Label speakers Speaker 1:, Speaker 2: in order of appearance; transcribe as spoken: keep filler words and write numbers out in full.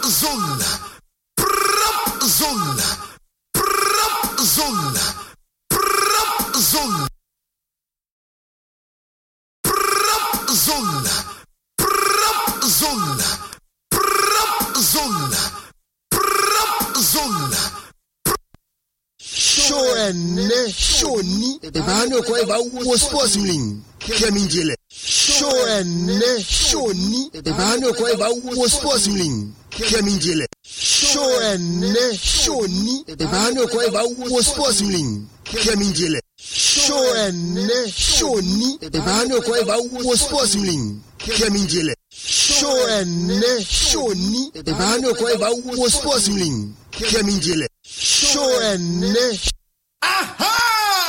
Speaker 1: zone. Prop zone. Prop zone. Prop zone. Prop zone. Prop zone. Prop zone. Prop zone.
Speaker 2: Show and show ni ebano kwa eba wo sports mling keminjele. Show and show ni ebano kwa eba wo sports mling keminjele. Show and show ni ebano kwa eba wo sports mling keminjele. Show and show ni ebano kwa eba wo sports mling keminjele. Show and show ni ebano kwa eba wo sports mling keminjele. Show and
Speaker 1: Aha!